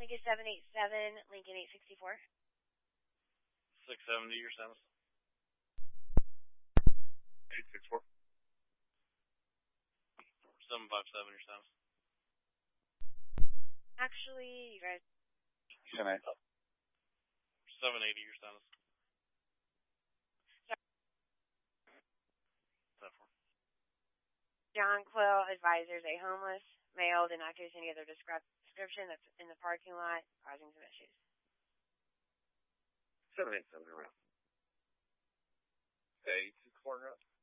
Lincoln 787, Lincoln 864. 670, your status. 864. 757, your status. Actually, you guys. 780. 780, your status. John Quill advisors a homeless male did not give us any other description that's in the parking lot, causing some issues. 787 around. 864 around.